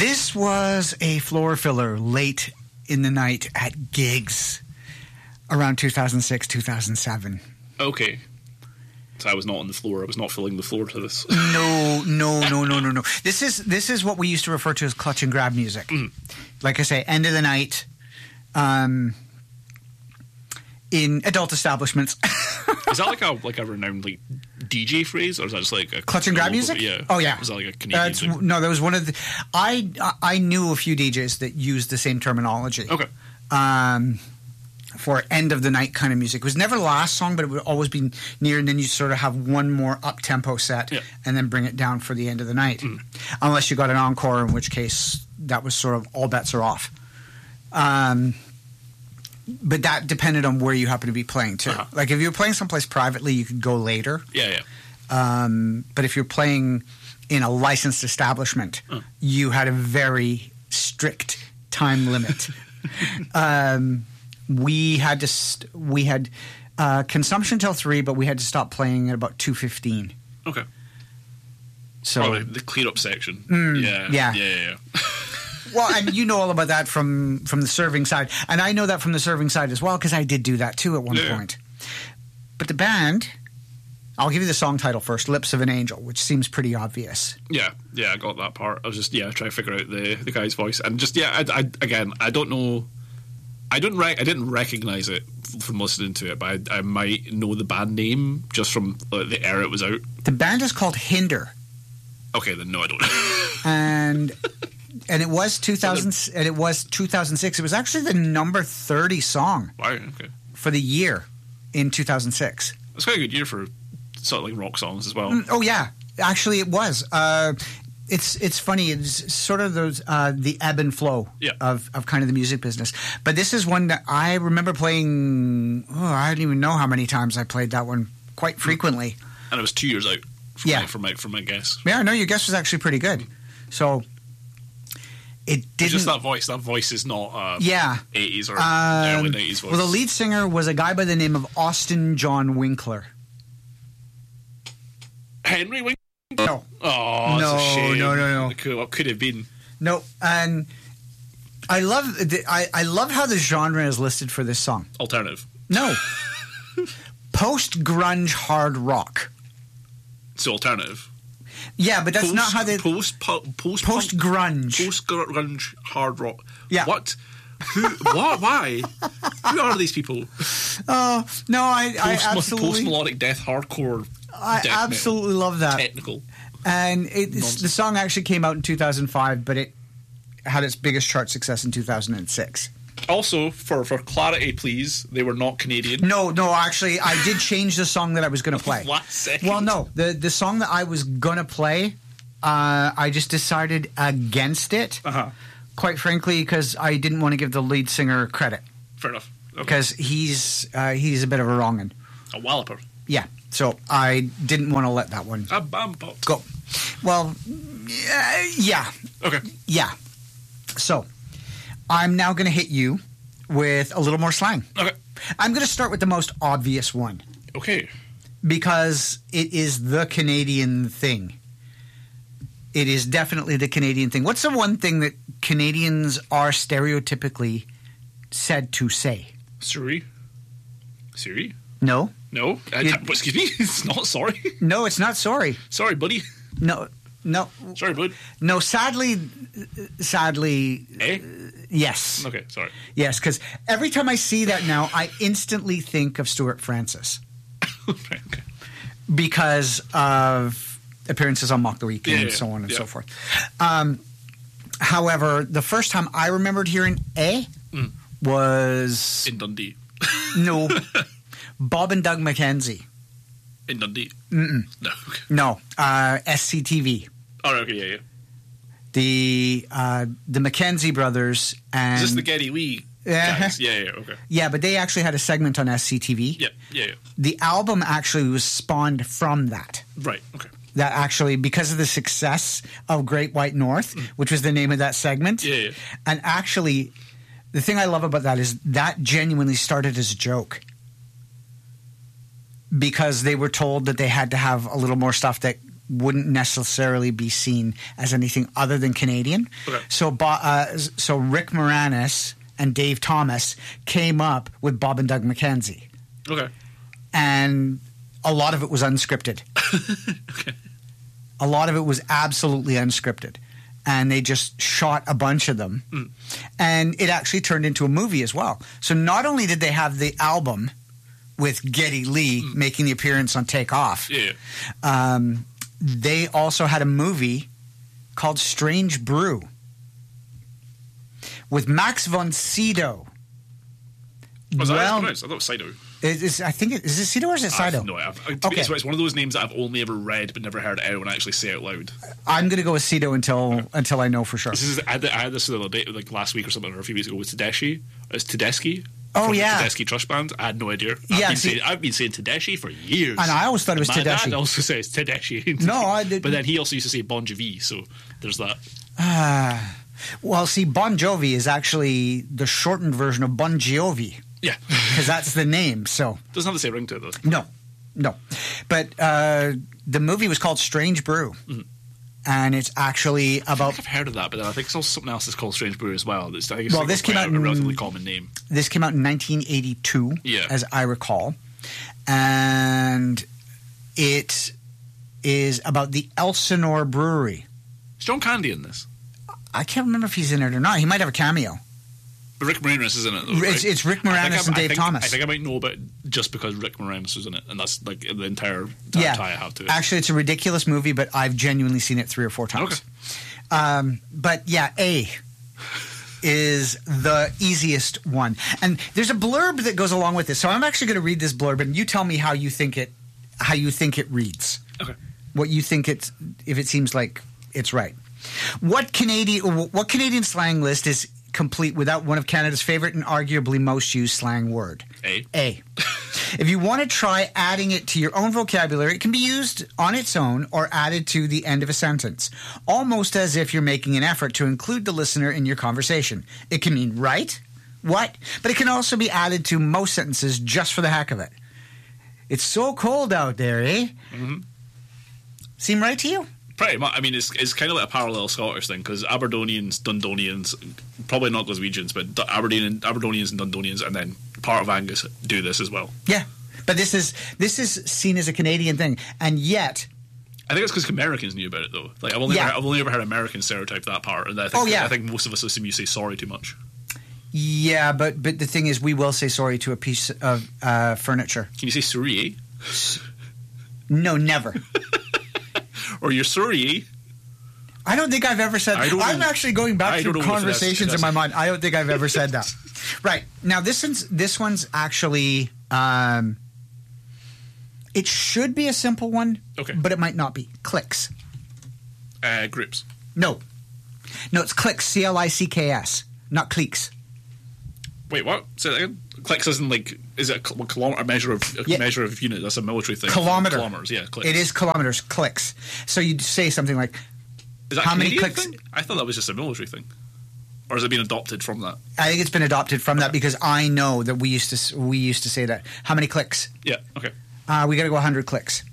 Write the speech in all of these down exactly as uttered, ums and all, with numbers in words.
This was a floor filler late in the night at gigs around two thousand six, two thousand seven. Okay. So I was not on the floor. I was not filling the floor to this. No, no, no, no, no, no. This is this is what we used to refer to as clutch and grab music. Mm. Like I say, end of the night, um, in adult establishments. Is that like a like a renowned like D J phrase, or is that just like a clutch and grab local, music? Yeah. Oh yeah. Is that like a Canadian That's, thing? no, that was one of the. I I knew a few D Js that used the same terminology. Okay. Um, for end of the night kind of music. It was never the last song, but it would always be near, and then you sort of have one more up tempo set, yeah. and then bring it down for the end of the night, mm. unless you got an encore, in which case that was sort of all bets are off. Um, but that depended on where you happen to be playing too. Uh-huh. Like if you were playing someplace privately, you could go later. Yeah, yeah. Um, but if you're playing in a licensed establishment, uh. you had a very strict time limit. um, we had to st- we had uh, consumption till three, but we had to stop playing at about two fifteen. Okay. So oh, the clear up section. Mm, yeah, yeah, yeah, yeah. yeah. Well, and you know all about that from from the serving side, and I know that from the serving side as well because I did do that too at one yeah. point. But the band, I'll give you the song title first, "Lips of an Angel," which seems pretty obvious. Yeah, yeah, I got that part. I was just yeah trying to figure out the the guy's voice, and just yeah, I, I again I don't know. I don't rec- I didn't recognize it from listening to it, but I, I might know the band name just from uh, the era it was out. The band is called Hinder. Okay, then no, I don't. and and it was two thousand and it was two thousand six. It was actually the number thirty song. Wow, okay. For the year in two thousand six. It's quite a good year for sort of like rock songs as well. Mm, oh yeah, actually it was. Uh, It's it's funny. It's sort of those uh, the ebb and flow yeah. of, of kind of the music business. But this is one that I remember playing. Oh, I don't even know how many times I played that one. Quite frequently. And it was two years out. For yeah, my, for my for my guess. Yeah, no, your guess was actually pretty good. So it didn't. It's just that voice. That voice is not. Uh, yeah. eighties or um, early nineties voice. Well, the lead singer was a guy by the name of Austin John Winkler. Henry Winkler. No. Oh, no, that's a shame. no, no, no. It could, what could have been? No, and I love the, I, I love how the genre is listed for this song. Alternative. No. Post grunge hard rock. So alternative. Yeah, but that's post, not how they post po, post post grunge post grunge hard rock. Yeah. What? Who? What? Why? Who are these people? Oh no, I, I post, absolutely post melodic death hardcore. I absolutely love that. Technical. And it, the song actually came out in two thousand five, but it had its biggest chart success in two thousand six. Also, for, for clarity, please, they were not Canadian. No, no, actually, I did change the song that I was going to play. Last second. Well, no, the the song that I was going to play, uh, I just decided against it. Uh-huh. Quite frankly, because I didn't want to give the lead singer credit. Fair enough. Because okay. he's uh, he's a bit of a wrong'un. A walloper. Yeah. So I didn't want to let that one a bomb pot. go. Well, yeah, yeah. Okay. Yeah. So I'm now going to hit you with a little more slang. Okay. I'm going to start with the most obvious one. Okay. Because it is the Canadian thing. It is definitely the Canadian thing. What's the one thing that Canadians are stereotypically said to say? Sorry. Sorry? No. No. Uh, you, excuse me? It's not sorry. No, it's not sorry. Sorry, buddy. No. No. Sorry, bud. No, sadly, sadly. Eh? Yes. Okay, sorry. Yes, because every time I see that now, I instantly think of Stuart Francis. Okay. Because of appearances on Mock the Week and yeah, yeah, so on and yeah. so forth. Um, however, the first time I remembered hearing "eh" mm. was in Dundee. No, Bob and Doug McKenzie. In Dundee? Mm-mm. No. Okay. No, uh, S C T V. Oh, okay, yeah, yeah. The uh, the McKenzie brothers and is this the Geddy Lee guys? Yeah, yeah, okay. Yeah, but they actually had a segment on S C T V. Yeah, yeah, yeah. The album actually was spawned from that. Right, okay. That actually, because of the success of Great White North, mm. which was the name of that segment. Yeah, yeah. And actually, the thing I love about that is that genuinely started as a joke. Because they were told that they had to have a little more stuff that wouldn't necessarily be seen as anything other than Canadian. Okay. So, Bo- uh, so Rick Moranis and Dave Thomas came up with Bob and Doug McKenzie. Okay. And a lot of it was unscripted. Okay. A lot of it was absolutely unscripted. And they just shot a bunch of them. Mm. And it actually turned into a movie as well. So not only did they have the album with Geddy Lee mm. making the appearance on Take Off, Yeah. um, they also had a movie called Strange Brew with Max von Sydow. Was that well, how it's pronounced? I thought it was Sydow. Is, is, I think it, is it Sydow or is it Sydow? No, I've, to Okay. be, it's one of those names that I've only ever read but never heard anyone actually say out loud. I'm going to go with Sydow until Okay. until I know for sure. This is I had, I had this the other day, like last week or something, or a few weeks ago with Tedeschi. It's Tedeschi. Oh, from yeah. the Tedeschi Trust Band. I had no idea. I've Yeah, been see- saying, I've been saying Tedeschi for years. And I always thought it was My Tedeschi. dad also says Tedeschi. No, I didn't. But then he also used to say Bon Jovi, so there's that. Ah, well, see, Bon Jovi is actually the shortened version of Bon Jovi Yeah. because that's the name. So Doesn't have the same ring to it, though. no, no. But uh, the movie was called Strange Brew, Mm-hmm. and it's actually I about. think I've heard of that, but then I think it's also something else that's called Strange Brew as well. It's, I think it's Well, like this quite came out a, a in- relatively common name. This came out in nineteen eighty-two, Yeah. as I recall, and it is about the Elsinore Brewery. Is John Candy in this? I can't remember if he's in it or not. He might have a cameo. But Rick Moranis is in it, though, It's, right? it's Rick I think Moranis I'm- and I Dave think- Thomas. I think I might know about it just because Rick Moranis was in it, and that's like the entire, entire yeah, tie I have to it. actually, it's a ridiculous movie, but I've genuinely seen it three or four times. Okay. Um, but yeah, A is the easiest one, and there's a blurb that goes along with this. So I'm actually going to read this blurb, and you tell me how you think it, how you think it reads. Okay. What you think it's, if it seems like it's right. What Canadian what Canadian slang list is complete without one of Canada's favorite and arguably most used slang word? A. A. If you want to try adding it to your own vocabulary, it can be used on its own or added to the end of a sentence, almost as if you're making an effort to include the listener in your conversation. It can mean right, what, but it can also be added to most sentences just for the heck of it. It's so cold out there, eh? Mm-hmm. Seem right to you? Pretty much. I mean, it's it's kind of like a parallel Scottish thing because Aberdonians, Dundonians, probably not Glaswegians, but D- Aberdeen, Aberdonians and Dundonians, and then part of Angus do this as well. Yeah, but this is this is seen as a Canadian thing, and yet, I think it's because Americans knew about it though. Like I've only Yeah. ever, I've only ever heard Americans stereotype that part, and I think Oh, yeah. I think most of us assume you say sorry too much. yeah, but but the thing is, we will say sorry to a piece of uh, furniture. Can you say sorry? No, never. Or you're sorry? I don't think I've ever said I don't I'm know. actually going back I through don't know if that's- conversations in that's- my mind. I don't think I've ever said that. Right. Now this one's this one's actually um, it should be a simple one, Okay. but it might not be. Clicks. Uh, groups. No. No, it's clicks, C L I C K S, not cliques. Wait, what? Say that again. Clicks isn't like is it a kil- kilometer a measure of a Yeah. measure of unit? That's a military thing. Kilometer. Kilometers. Yeah. Clicks. It is kilometers, clicks. So you'd say something like, Is that how a many Canadian clicks- thing? I thought that was just a military thing, or has it been adopted from that? I think it's been adopted from that because I know that we used to s- we used to say that. How many clicks? Yeah. Okay. Uh, we got to go one hundred clicks.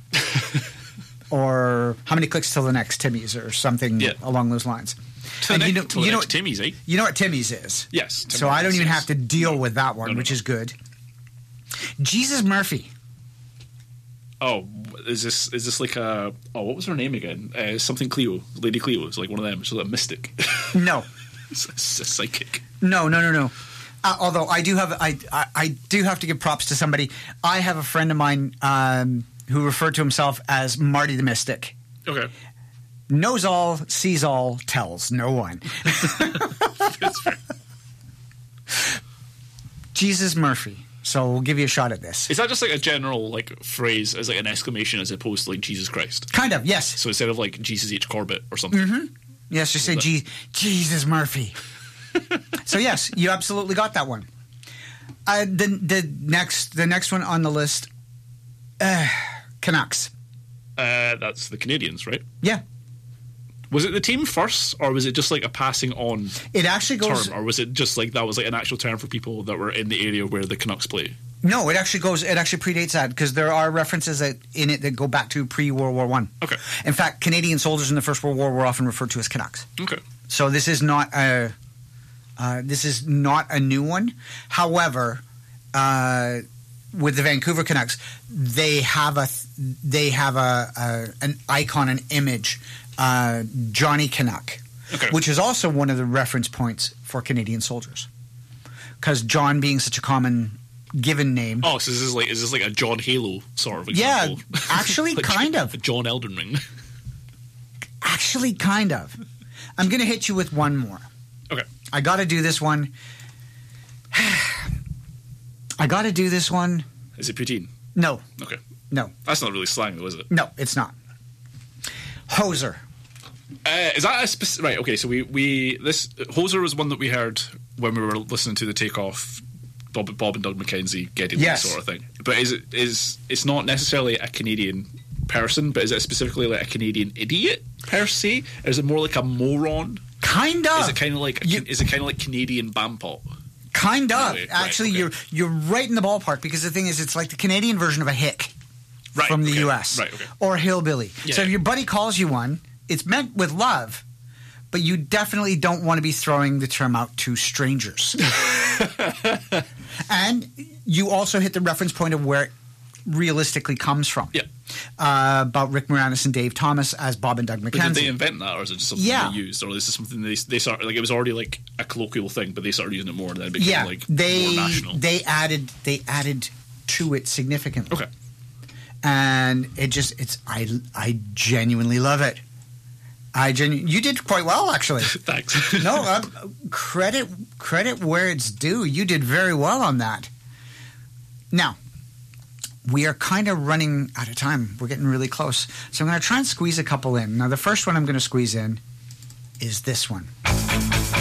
Or how many clicks till the next Timmy's or something Yeah. along those lines. To the And next, you know, to the you know, next Timmy's, eh? you know what Timmy's is. Yes. So I don't even yes. have to deal with that one, No, no, which no. is good. Jesus Murphy. Oh, is this is this like a oh what was her name again? Uh, something Cleo, Lady Cleo. It's like one of them. She's a mystic. No, it's, a, it's a psychic. no, no, no, no. Uh, although I do have, I, I, I do have to give props to somebody. I have a friend of mine um, who referred to himself as Marty the Mystic. Okay. Knows all, sees all, tells no one. That's fair. Jesus Murphy. So we'll give you a shot at this. Is that just like a general like phrase as like an exclamation as opposed to like Jesus Christ? Kind of, yes. So instead of like Jesus H Corbett or something. Mm-hmm. Yes, just say G- Jesus Murphy. So yes, you absolutely got that one. Uh, the the next the next one on the list, uh, Canucks. Uh, that's the Canadians, right? Yeah, Was it the team first, or was it just like a passing on it actually goes. term, or was it just like that was like an actual term for people that were in the area where the Canucks play? No, it actually goes. It actually predates that because there are references that, in it that go back to pre-World War One. Okay. In fact, Canadian soldiers in the First World War were often referred to as Canucks. Okay. So this is not a uh, this is not a new one. However, uh, with the Vancouver Canucks, they have a they have a, a an icon, an image, uh, Johnny Canuck, okay. which is also one of the reference points for Canadian soldiers, because John being such a common given name. Oh, so this is like is this like a John Halo sort of Yeah, example? actually, like kind of. John Elden Ring. Actually, kind of. I'm going to hit you with one more. Okay. I got to do this one. I got to do this one. Is it poutine? No. Okay. No. That's not really slang, though, is it? No, it's not. Hoser. Uh, is that a specific... Right, okay, so we, we... This... Hoser was one that we heard when we were listening to the Takeoff Bob, Bob and Doug McKenzie Geddy Lee Yes. sort of thing. But is it... is It's not necessarily a Canadian person, but is it specifically like a Canadian idiot, per se? Or is it more like a moron? Kind of. Is it kind of like... A, You- is it kind of like Canadian Bampot? Kind of. Really? Right, Actually, okay. you're you're right in the ballpark, because the thing is, it's like the Canadian version of a hick Right, from the okay. U S Right, okay. or a hillbilly. Yeah. So if your buddy calls you one, it's meant with love, but you definitely don't want to be throwing the term out to strangers. And you also hit the reference point of where it realistically comes from. Yeah. Uh, about Rick Moranis and Dave Thomas as Bob and Doug But did McKenzie. they invent that, or is it just something Yeah. they used, or is this something they they started like it was already like a colloquial thing, but they started using it more, and then it became yeah, like they more national? they added they added to it significantly. Okay. And it just it's I I genuinely love it. I genu- you did quite well, actually. Thanks. No, uh, credit credit where it's due. You did very well on that. Now, we are kind of running out of time. We're getting really close. So I'm going to try and squeeze a couple in. Now, the first one I'm going to squeeze in is this one.